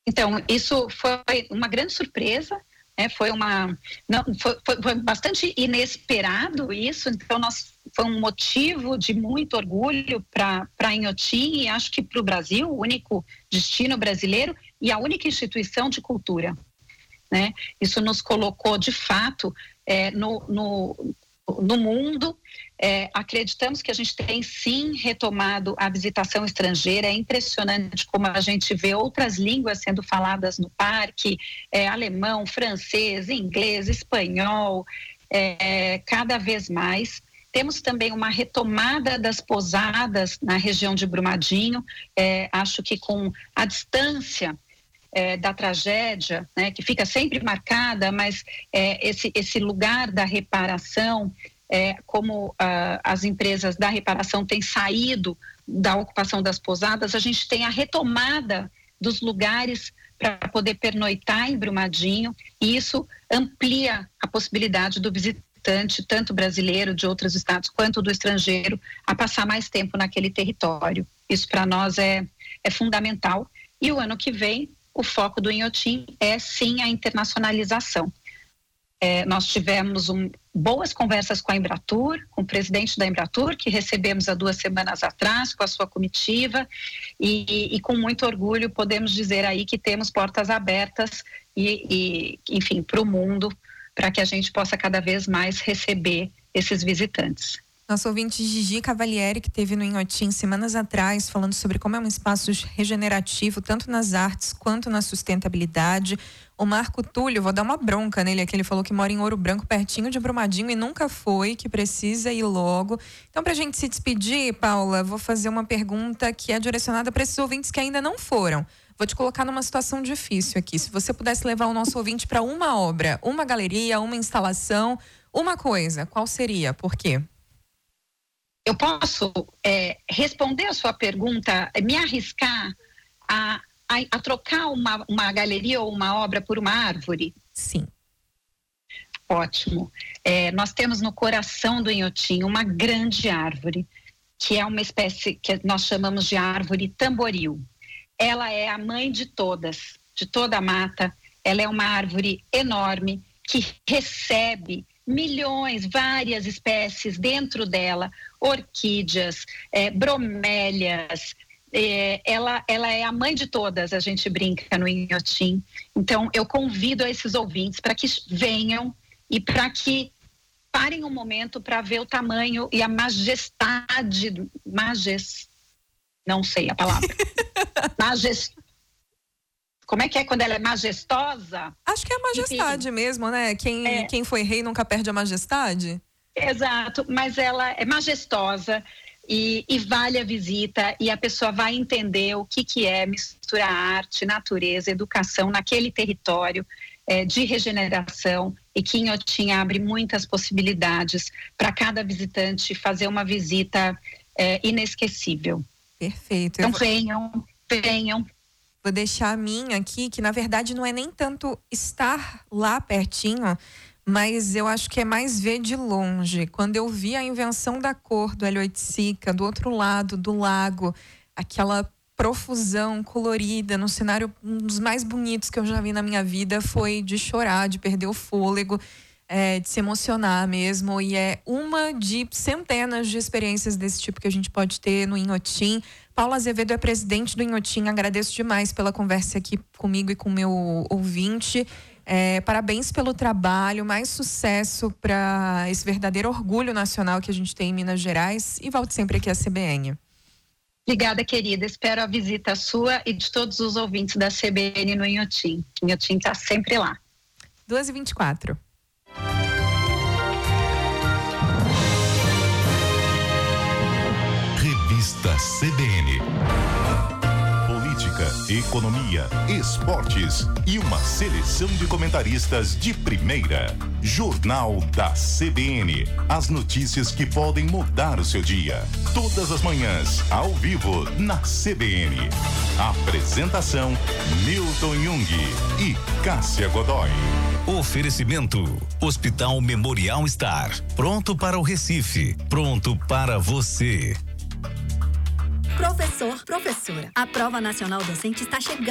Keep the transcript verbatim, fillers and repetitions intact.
Então, isso foi uma grande surpresa, né? Foi uma, não, foi, foi, foi bastante inesperado isso, então nós, foi um motivo de muito orgulho para para Inhotim e acho que para o Brasil, o único destino brasileiro e a única instituição de cultura, né? Isso nos colocou de fato é, no, no, no mundo. É, acreditamos que a gente tem sim retomado a visitação estrangeira. É impressionante como a gente vê outras línguas sendo faladas no parque, é, alemão, francês, inglês, espanhol, é, cada vez mais. Temos também uma retomada das pousadas na região de Brumadinho, é, acho que com a distância é, da tragédia, né, que fica sempre marcada, mas é, esse, esse lugar da reparação, É, como ah, as empresas da reparação têm saído da ocupação das pousadas, a gente tem a retomada dos lugares para poder pernoitar em Brumadinho, e isso amplia a possibilidade do visitante, tanto brasileiro, de outros estados, quanto do estrangeiro, a passar mais tempo naquele território. Isso para nós é, é fundamental. E o ano que vem, o foco do Inhotim é sim a internacionalização. É, nós tivemos um, boas conversas com a Embratur, com o presidente da Embratur, que recebemos há duas semanas atrás, com a sua comitiva, e, e com muito orgulho podemos dizer aí que temos portas abertas, e, e enfim, para o mundo, para que a gente possa cada vez mais receber esses visitantes. Nosso ouvinte Gigi Cavalieri, que esteve no Inhotim semanas atrás, falando sobre como é um espaço regenerativo, tanto nas artes quanto na sustentabilidade. O Marco Túlio, vou dar uma bronca nele aqui, ele falou que mora em Ouro Branco, pertinho de Brumadinho, e nunca foi, que precisa ir logo. Então, pra gente se despedir, Paula, vou fazer uma pergunta que é direcionada para esses ouvintes que ainda não foram. Vou te colocar numa situação difícil aqui. Se você pudesse levar o nosso ouvinte para uma obra, uma galeria, uma instalação, uma coisa, qual seria? Por quê? Eu posso é, responder a sua pergunta, me arriscar a, a, a trocar uma, uma galeria ou uma obra por uma árvore? Sim. Ótimo. É, nós temos no coração do Inhotim uma grande árvore, que é uma espécie que nós chamamos de árvore tamboril. Ela é a mãe de todas, de toda a mata. Ela é uma árvore enorme que recebe milhões, várias espécies dentro dela, orquídeas, é, bromélias, é, ela, ela é a mãe de todas, a gente brinca no Inhotim. Então eu convido a esses ouvintes para que venham e para que parem um momento para ver o tamanho e a majestade, majest, não sei a palavra, majest, como é que é quando ela é majestosa? Acho que é a majestade Enfim, mesmo, né? Quem, é, quem foi rei nunca perde a majestade. Exato, mas ela é majestosa e, e vale a visita, e a pessoa vai entender o que, que é misturar arte, natureza, educação naquele território é, de regeneração, e que Inhotim abre muitas possibilidades para cada visitante fazer uma visita é, inesquecível. Perfeito. Então vou... venham, venham. Vou deixar a minha aqui, que na verdade não é nem tanto estar lá pertinho, mas eu acho que é mais ver de longe. Quando eu vi a invenção da cor do Hélio Oiticica, do outro lado do lago, aquela profusão colorida no cenário, um dos mais bonitos que eu já vi na minha vida, foi de chorar, de perder o fôlego, é, de se emocionar mesmo. E é uma de centenas de experiências desse tipo que a gente pode ter no Inhotim. Paula Azevedo é presidente do Inhotim, agradeço demais pela conversa aqui comigo e com o meu ouvinte. É, parabéns pelo trabalho, mais sucesso para esse verdadeiro orgulho nacional que a gente tem em Minas Gerais, e volte sempre aqui à C B N. Obrigada, querida. Espero a visita sua e de todos os ouvintes da C B N no Inhotim. Inhotim está sempre lá. duas e vinte e quatro. Revista C B N. Política, economia, esportes e uma seleção de comentaristas de primeira. Jornal da C B N. As notícias que podem mudar o seu dia. Todas as manhãs, ao vivo, na C B N. Apresentação: Milton Jung e Cássia Godoy. Oferecimento: Hospital Memorial Star. Pronto para o Recife. Pronto para você. Professor, professora, a Prova Nacional Docente está chegando.